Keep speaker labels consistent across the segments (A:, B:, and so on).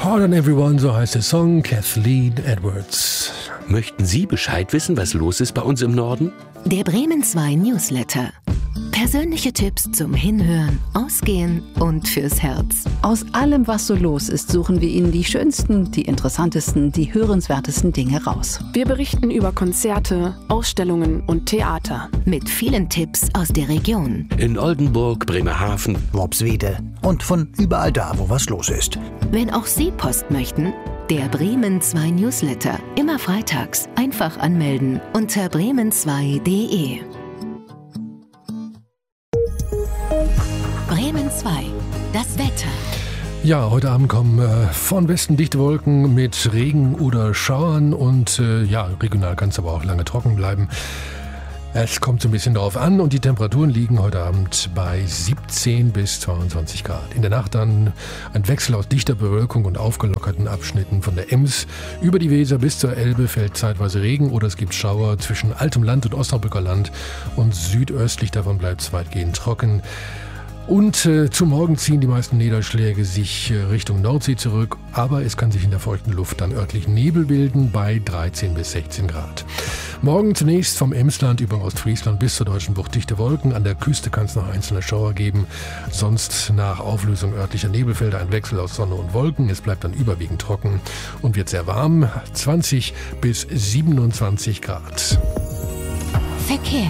A: Hard on Everyone, so heißt der Song, Kathleen Edwards.
B: Möchten Sie Bescheid wissen, was los ist bei uns im Norden?
C: Der Bremen 2 Newsletter. Persönliche Tipps zum Hinhören, Ausgehen und fürs Herz.
D: Aus allem, was so los ist, suchen wir Ihnen die schönsten, die interessantesten, die hörenswertesten Dinge raus.
E: Wir berichten über Konzerte, Ausstellungen und Theater.
C: Mit vielen Tipps aus der Region.
B: In Oldenburg, Bremerhaven,
F: Worpswede und von überall da, wo was los ist.
C: Wenn auch Sie Post möchten, der Bremen 2 Newsletter. Immer freitags. Einfach anmelden unter bremen2.de. Bremen 2. Das Wetter.
A: Ja, heute Abend kommen von Westen dichte Wolken mit Regen oder Schauern und regional kann es aber auch lange trocken bleiben. Es kommt so ein bisschen darauf an und die Temperaturen liegen heute Abend bei 17 bis 22 Grad. In der Nacht dann ein Wechsel aus dichter Bewölkung und aufgelockerten Abschnitten von der Ems über die Weser bis zur Elbe fällt zeitweise Regen oder es gibt Schauer zwischen Altem Land und Osnabrücker Land und südöstlich davon bleibt es weitgehend trocken. Und zum Morgen ziehen die meisten Niederschläge sich Richtung Nordsee zurück, aber es kann sich in der feuchten Luft dann örtlich Nebel bilden bei 13 bis 16 Grad. Morgen zunächst vom Emsland über Ostfriesland bis zur Deutschen Bucht dichte Wolken. An der Küste kann es noch einzelne Schauer geben. Sonst nach Auflösung örtlicher Nebelfelder ein Wechsel aus Sonne und Wolken. Es bleibt dann überwiegend trocken und wird sehr warm, 20 bis 27 Grad.
C: Verkehr.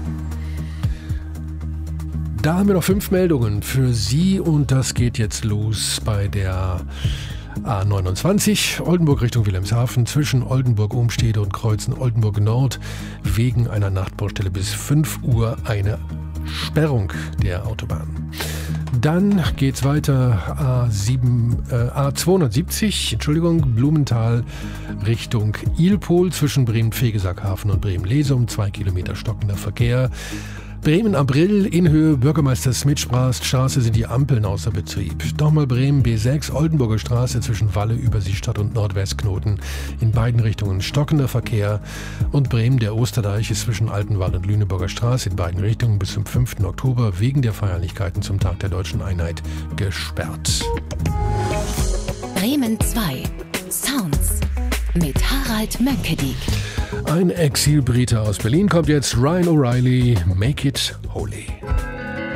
A: Da haben wir noch 5 Meldungen für Sie und das geht jetzt los bei der A29, Oldenburg Richtung Wilhelmshaven, zwischen Oldenburg-Umstede und Kreuzen Oldenburg-Nord, wegen einer Nachtbaustelle bis 5 Uhr eine Sperrung der Autobahn. Dann geht's weiter, A270, Blumenthal Richtung Ilpol, zwischen Bremen-Vegesackhafen und Bremen-Lesum, 2 Kilometer stockender Verkehr. Bremen-Abrill in Höhe Bürgermeister-Smith-Straße sind die Ampeln außer Betrieb. Nochmal Bremen B6, Oldenburger Straße zwischen Walle, Überseestadt und Nordwestknoten. In beiden Richtungen stockender Verkehr. Und Bremen, der Osterdeich, ist zwischen Altenwall und Lüneburger Straße in beiden Richtungen bis zum 5. Oktober wegen der Feierlichkeiten zum Tag der Deutschen Einheit gesperrt.
C: Bremen 2. Sounds mit Harald Mönckedik.
A: Ein Exil-Brite aus Berlin kommt jetzt, Ryan O'Reilly, Make It Holy.